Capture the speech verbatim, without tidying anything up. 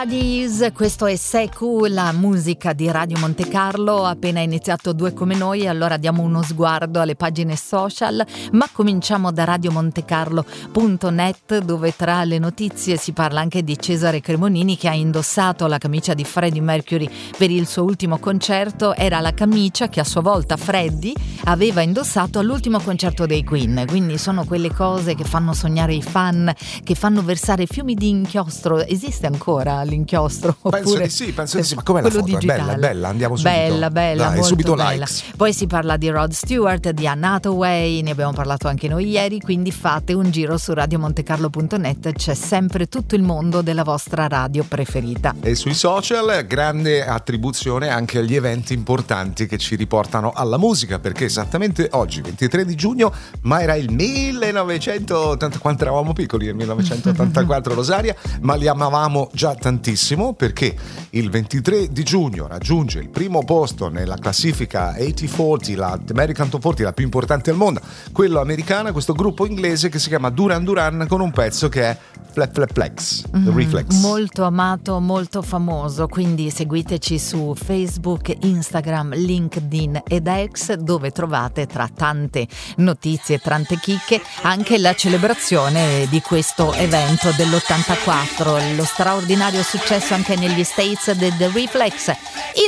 Buddies, questo è Secu, la musica di Radio Monte Carlo. Appena iniziato Due come noi, allora diamo uno sguardo alle pagine social, ma cominciamo da radiomontecarlo punto net, dove tra le notizie si parla anche di Cesare Cremonini, che ha indossato la camicia di Freddie Mercury per il suo ultimo concerto. Era la camicia che a sua volta Freddie aveva indossato all'ultimo concerto dei Queen, quindi sono quelle cose che fanno sognare i fan, che fanno versare fiumi di inchiostro. Esiste ancora l'inchiostro? Penso Oppure di sì, penso di sì, ma com'è la foto? digitale? È bella, è bella, andiamo subito. Bella, bella, Dai, molto subito bella. likes. Poi si parla di Rod Stewart, di Anne Hathaway, ne abbiamo parlato anche noi ieri, quindi fate un giro su radiomontecarlo punto net, c'è sempre tutto il mondo della vostra radio preferita. E sui social grande attribuzione anche agli eventi importanti che ci riportano alla musica, perché esattamente oggi, ventitré di giugno, ma era il millenovecentottanta, quanto eravamo piccoli nel millenovecentottantaquattro, Rosaria, ma li amavamo già tantissimo, perché il ventitré di giugno raggiunge il primo posto nella classifica ottanta quaranta, la American Top quaranta, la più importante al mondo, quello americana, questo gruppo inglese che si chiama Duran Duran, con un pezzo che è Flap Flap Flex, The Mm, Reflex. molto amato, molto famoso, quindi seguiteci su Facebook, Instagram, LinkedIn ed X, dove trovate tra tante notizie, tante chicche, anche la celebrazione di questo evento dell'ottantaquattro, lo straordinario successo anche negli States del The Reflex.